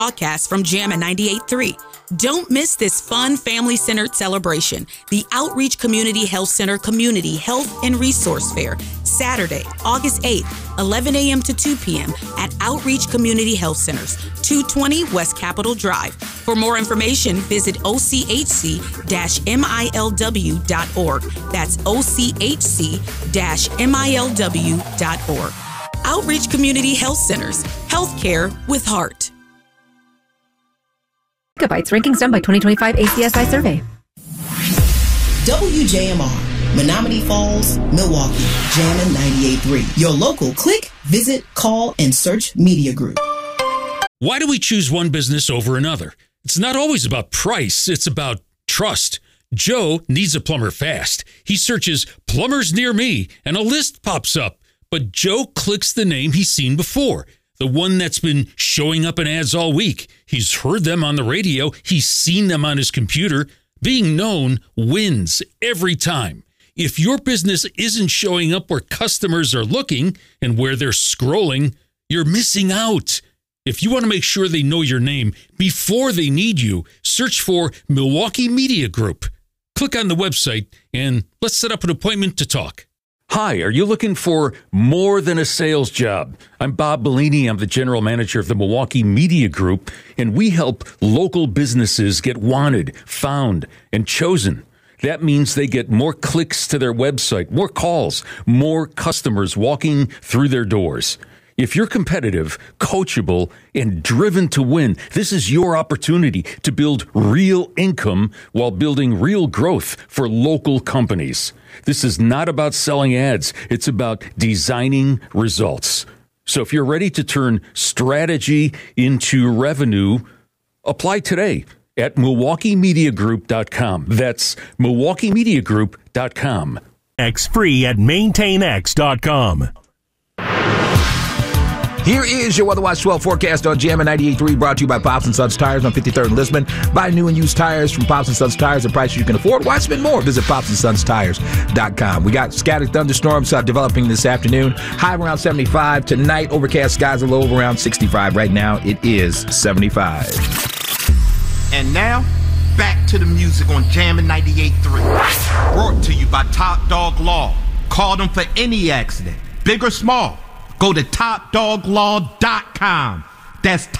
Podcast from Jam at 98.3. Don't miss this fun family-centered celebration, the Outreach Community Health Center Community Health and Resource Fair, Saturday, August 8th, 11 a.m. to 2 p.m. at Outreach Community Health Centers, 220 West Capitol Drive. For more information, visit ochc-milw.org. That's ochc-milw.org. Outreach Community Health Centers, healthcare with heart. Gigabytes rankings done by 2025 ACSI survey. WJMR, Menominee Falls, Milwaukee, Jammin' 98.3. Your local click, visit, call, and search media group. Why do we choose one business over another? It's not always about price. It's about trust. Joe needs a plumber fast. He searches plumbers near me and a list pops up. But Joe clicks the name he's seen before, the one that's been showing up in ads all week. He's heard them on the radio. He's seen them on his computer. Being known wins every time. If your business isn't showing up where customers are looking and where they're scrolling, you're missing out. If you want to make sure they know your name before they need you, search for Milwaukee Media Group. Click on the website and let's set up an appointment to talk. Hi, are you looking for more than a sales job? I'm Bob Bellini. I'm the general manager of the Milwaukee Media Group, and we help local businesses get wanted, found, and chosen. That means they get more clicks to their website, more calls, more customers walking through their doors. If you're competitive, coachable, and driven to win, this is your opportunity to build real income while building real growth for local companies. This is not about selling ads. It's about designing results. So if you're ready to turn strategy into revenue, apply today at MilwaukeeMediaGroup.com. That's MilwaukeeMediaGroup.com. X free at MaintainX.com. Here is your Weather Watch 12 forecast on Jammin' 98.3, brought to you by Pops & Sons Tires on 53rd and Lisbon. Buy new and used tires from Pops & Sons Tires at prices you can afford. Why spend more? Visit PopsandSonsTires.com. We got scattered thunderstorms developing this afternoon. High around 75. Tonight, overcast skies, a low of around 65. Right now, it is 75. And now, back to the music on Jammin' 98.3. Brought to you by Top Dog Law. Call them for any accident, big or small. Go to TopDogLaw.com. That's